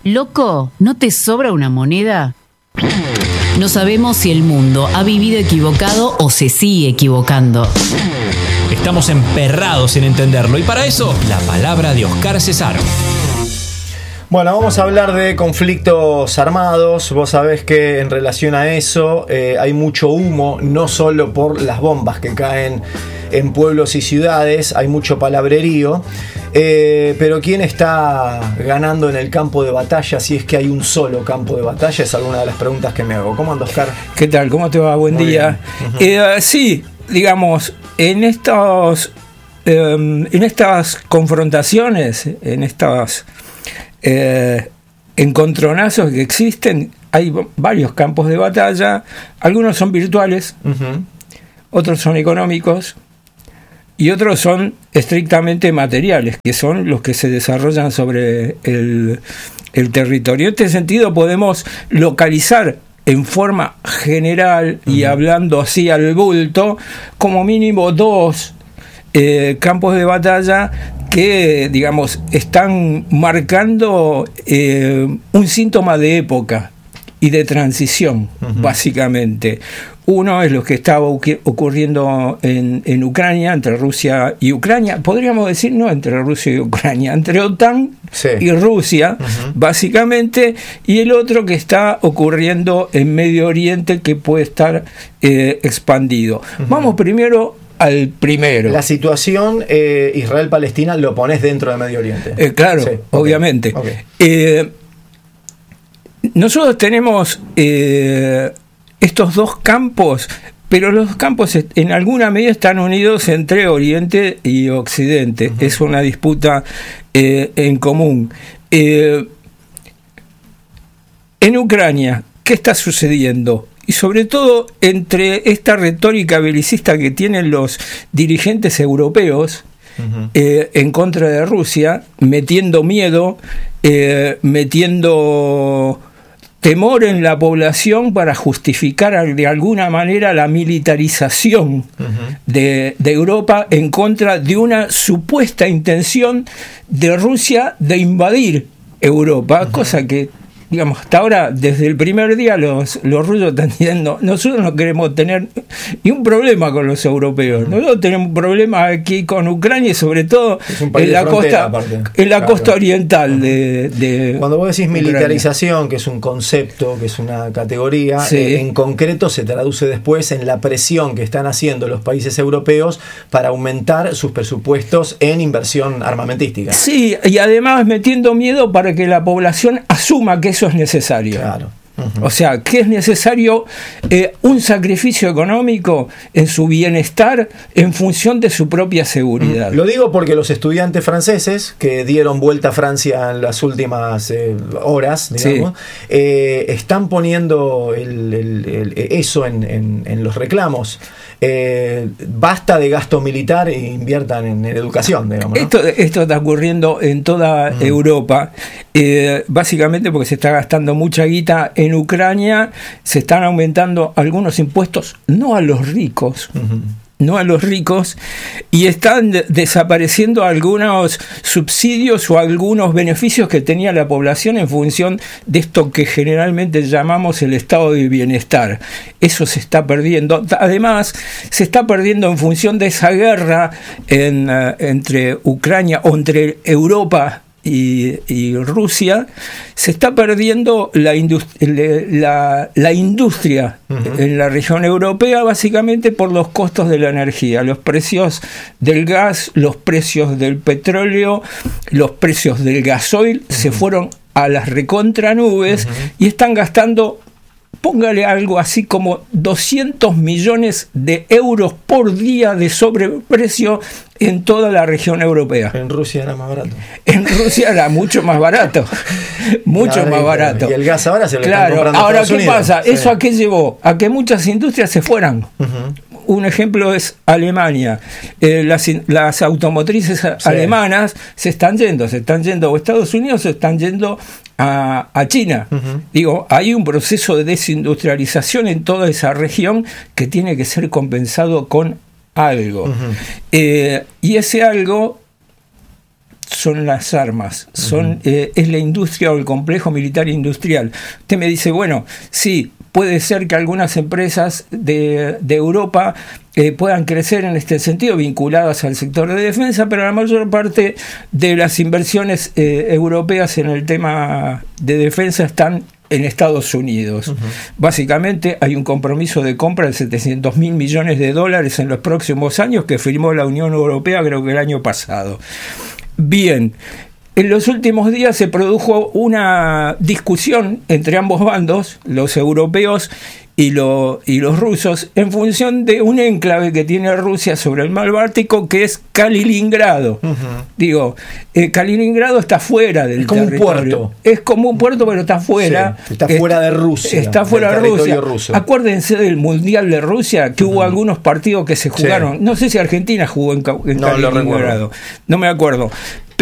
Loco, ¿no te sobra una moneda? No sabemos si el mundo ha vivido equivocado o se sigue equivocando. Estamos emperrados en entenderlo y para eso, la palabra de Oscar Cesaro. Bueno, vamos a hablar de conflictos armados. Vos sabés que en relación a eso hay mucho humo, no solo por las bombas que caen en pueblos y ciudades, hay mucho palabrerío. Pero ¿quién está ganando en el campo de batalla si es que hay un solo campo de batalla? Es alguna de las preguntas que me hago. ¿Cómo andas, Oscar? ¿Qué tal? ¿Cómo te va? Buen día. Sí, digamos, en estas confrontaciones, en estos encontronazos que existen, hay varios campos de batalla. Algunos son virtuales, otros son económicos y otros son estrictamente materiales, que son los que se desarrollan sobre el territorio. En este sentido podemos localizar en forma general y hablando así al bulto, como mínimo dos campos de batalla que, digamos, están marcando un síntoma de época y de transición, básicamente. Uno es lo que estaba ocurriendo en Ucrania, entre Rusia y Ucrania, podríamos decir no entre Rusia y Ucrania, entre OTAN y Rusia, básicamente, y el otro que está ocurriendo en Medio Oriente, que puede estar expandido. Vamos primero al primero. La situación Israel-Palestina lo pones dentro de Medio Oriente. Claro, sí, obviamente. Okay. Nosotros tenemos estos dos campos, pero los campos en alguna medida están unidos entre Oriente y Occidente. Es una disputa en común. En Ucrania, ¿qué está sucediendo? Y sobre todo entre esta retórica belicista que tienen los dirigentes europeos en contra de Rusia, metiendo miedo, metiendo temor en la población para justificar de alguna manera la militarización de Europa en contra de una supuesta intención de Rusia de invadir Europa, cosa que, digamos, hasta ahora, desde el primer día, los rusos están diciendo: nosotros no queremos tener ni un problema con los europeos, nosotros tenemos un problema aquí con Ucrania y sobre todo en la costa oriental de Cuando vos decís Ucrania. Militarización, que es un concepto, que es una categoría, en concreto se traduce después en la presión que están haciendo los países europeos para aumentar sus presupuestos en inversión armamentística. Sí, y además metiendo miedo para que la población asuma que eso es necesario. Claro. O sea, que es necesario un sacrificio económico en su bienestar en función de su propia seguridad. Lo digo porque los estudiantes franceses que dieron vuelta a Francia en las últimas horas, digamos, están poniendo eso en los reclamos. Basta de gasto militar e inviertan en educación, digamos, ¿no? Esto está ocurriendo en toda Europa, básicamente porque se está gastando mucha guita en Ucrania, se están aumentando algunos impuestos, no a los ricos, y están desapareciendo algunos subsidios o algunos beneficios que tenía la población en función de esto que generalmente llamamos el estado de bienestar. Eso se está perdiendo. Además, se está perdiendo en función de esa guerra entre Ucrania o entre Europa y Rusia. Se está perdiendo la industria en la región europea, básicamente por los costos de la energía, los precios del gas, los precios del petróleo, los precios del gasoil se fueron a las recontranubes y están gastando, póngale algo así como 200 millones de euros por día de sobreprecio en toda la región europea. En Rusia era más barato. En Rusia era mucho más barato. Mucho más barato. Y el gas ahora se lo están comprando ahora, Estados ¿qué Unidos? pasa? ¿Eso a qué llevó? A que muchas industrias se fueran. Un ejemplo es Alemania. Las automotrices alemanas se están yendo a Estados Unidos, se están yendo a China. Digo, hay un proceso de desindustrialización en toda esa región que tiene que ser compensado con algo. Y ese algo son las armas, es la industria o el complejo militar industrial. Usted me dice, bueno, sí, puede ser que algunas empresas de Europa puedan crecer en este sentido, vinculadas al sector de defensa, pero la mayor parte de las inversiones europeas en el tema de defensa están en Estados Unidos. Básicamente hay un compromiso de compra de $700.000 millones en los próximos años que firmó la Unión Europea, creo que el año pasado. Bien, en los últimos días se produjo una discusión entre ambos bandos, los europeos y los rusos, en función de un enclave que tiene Rusia sobre el mar Báltico, que es Kaliningrado. Digo, Kaliningrado está fuera del territorio. Como un puerto. Es como un puerto, pero está fuera. Sí, está fuera de Rusia. Está fuera de Rusia. Ruso. Acuérdense del Mundial de Rusia, que hubo algunos partidos que se jugaron. Sí. No sé si Argentina jugó en Kaliningrado. No me acuerdo.